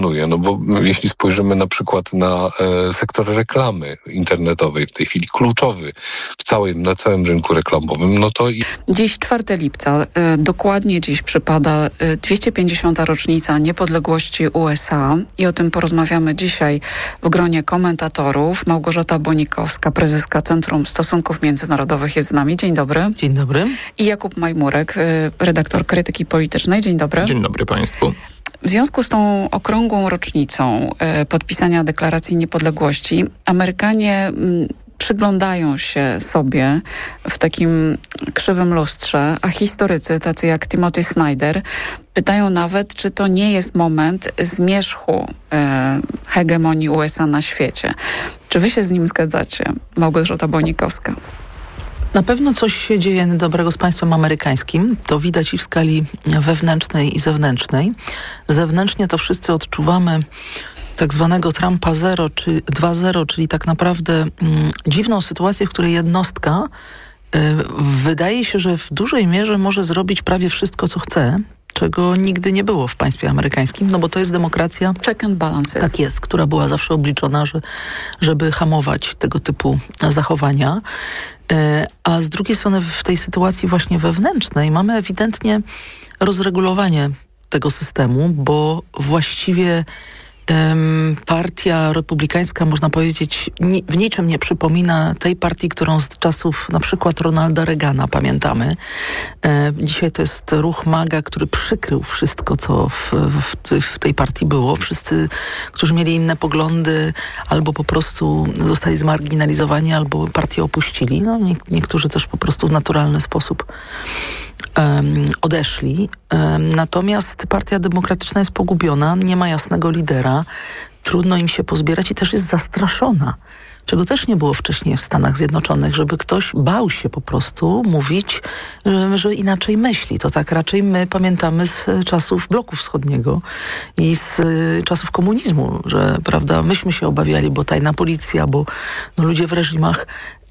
No bo jeśli spojrzymy na przykład na sektor reklamy internetowej, w tej chwili kluczowy na całym rynku reklamowym, no to... Dziś 4 lipca, dokładnie dziś przypada 250. rocznica niepodległości USA i o tym porozmawiamy dzisiaj w gronie komentatorów. Małgorzata Bonikowska, prezeska Centrum Stosunków Międzynarodowych jest z nami. Dzień dobry. Dzień dobry. I Jakub Majmurek, redaktor Krytyki Politycznej. Dzień dobry. Dzień dobry Państwu. W związku z tą okrągłą rocznicą podpisania Deklaracji Niepodległości, Amerykanie przyglądają się sobie w takim krzywym lustrze, a historycy, tacy jak Timothy Snyder, pytają nawet, czy to nie jest moment zmierzchu hegemonii USA na świecie. Czy wy się z nim zgadzacie? Małgorzata Bonikowska. Na pewno coś się dzieje niedobrego z państwem amerykańskim. To widać i w skali wewnętrznej i zewnętrznej. Zewnętrznie to wszyscy odczuwamy tak zwanego Trumpa 0 czy 2.0, czyli tak naprawdę dziwną sytuację, w której jednostka wydaje się, że w dużej mierze może zrobić prawie wszystko, co chce, czego nigdy nie było w państwie amerykańskim, no bo to jest demokracja. Check and balances. Tak jest, która była zawsze obliczona, żeby hamować tego typu zachowania. A z drugiej strony w tej sytuacji właśnie wewnętrznej mamy ewidentnie rozregulowanie tego systemu, bo właściwie partia republikańska, można powiedzieć, w niczym nie przypomina tej partii, którą z czasów na przykład Ronalda Reagana pamiętamy. Dzisiaj to jest ruch MAGA, który przykrył wszystko, co w tej partii było. Wszyscy, którzy mieli inne poglądy, albo po prostu zostali zmarginalizowani, albo partię opuścili. No, niektórzy też po prostu w naturalny sposób odeszli. Natomiast Partia Demokratyczna jest pogubiona, nie ma jasnego lidera, trudno im się pozbierać i też jest zastraszona, czego też nie było wcześniej w Stanach Zjednoczonych, żeby ktoś bał się po prostu mówić, że inaczej myśli. To tak raczej my pamiętamy z czasów bloku wschodniego i z czasów komunizmu, że prawda, myśmy się obawiali, bo tajna policja, bo ludzie w reżimach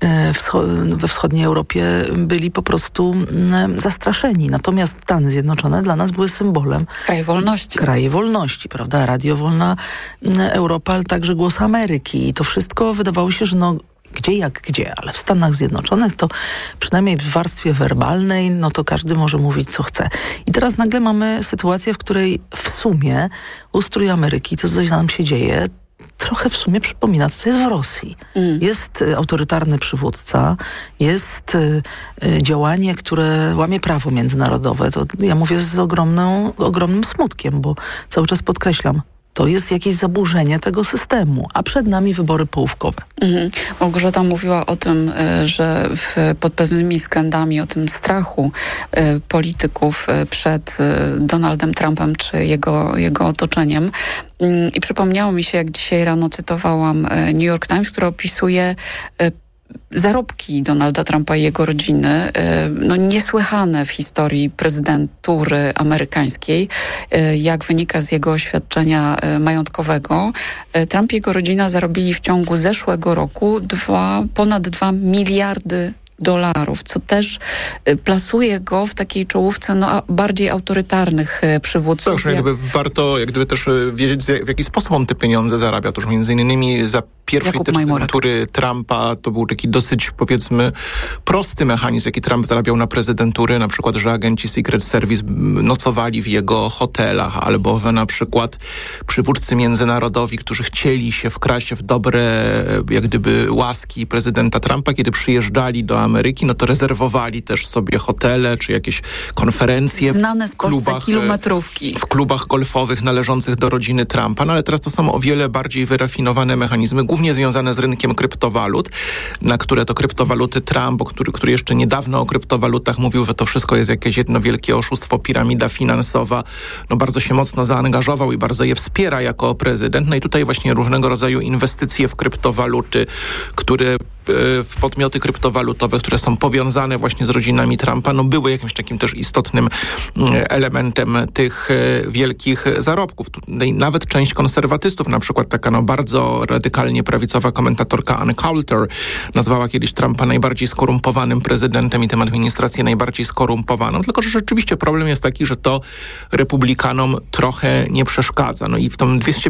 we wschodniej Europie byli po prostu zastraszeni. Natomiast Stany Zjednoczone dla nas były symbolem Kraj wolności, prawda? Radio Wolna Europa, ale także Głos Ameryki. I to wszystko wydawało się, że gdzie, ale w Stanach Zjednoczonych to przynajmniej w warstwie werbalnej, no to każdy może mówić, co chce. I teraz nagle mamy sytuację, w której w sumie ustrój Ameryki, to co nam się dzieje, trochę w sumie przypomina to, co jest w Rosji. Jest autorytarny przywódca, jest działanie, które łamie prawo międzynarodowe. To ja mówię z ogromnym smutkiem, bo cały czas podkreślam, to jest jakieś zaburzenie tego systemu, a przed nami wybory połówkowe. Małgorzata mówiła o tym, że pod pewnymi względami, o tym strachu polityków przed Donaldem Trumpem czy jego otoczeniem. I przypomniało mi się, jak dzisiaj rano cytowałam New York Times, który opisuje zarobki Donalda Trumpa i jego rodziny, niesłychane w historii prezydentury amerykańskiej, jak wynika z jego oświadczenia majątkowego. Trump i jego rodzina zarobili w ciągu zeszłego roku ponad 2 miliardy dolarów, co też plasuje go w takiej czołówce bardziej autorytarnych przywódców. Tak, warto też wiedzieć, w jaki sposób on te pieniądze zarabia. Otóż między innymi za pierwszej prezydentury Trumpa to był taki dosyć, powiedzmy, prosty mechanizm, jaki Trump zarabiał na prezydentury, na przykład, że agenci Secret Service nocowali w jego hotelach, albo na przykład przywódcy międzynarodowi, którzy chcieli się wkraść w dobre, jak gdyby, łaski prezydenta Trumpa, kiedy przyjeżdżali do Ameryki, no to rezerwowali też sobie hotele, czy jakieś konferencje znane z Polsce kilometrówki. W klubach golfowych należących do rodziny Trumpa. No ale teraz to są o wiele bardziej wyrafinowane mechanizmy, głównie związane z rynkiem kryptowalut, na które to kryptowaluty Trump, który jeszcze niedawno o kryptowalutach mówił, że to wszystko jest jakieś jedno wielkie oszustwo, piramida finansowa, bardzo się mocno zaangażował i bardzo je wspiera jako prezydent. No i tutaj właśnie różnego rodzaju inwestycje w kryptowaluty, które w podmioty kryptowalutowe, które są powiązane właśnie z rodzinami Trumpa, no były jakimś takim też istotnym elementem tych wielkich zarobków. Tutaj nawet część konserwatystów, na przykład taka bardzo radykalnie prawicowa komentatorka Ann Coulter nazwała kiedyś Trumpa najbardziej skorumpowanym prezydentem i tę administrację najbardziej skorumpowaną. Tylko że rzeczywiście problem jest taki, że to republikanom trochę nie przeszkadza. No i w tą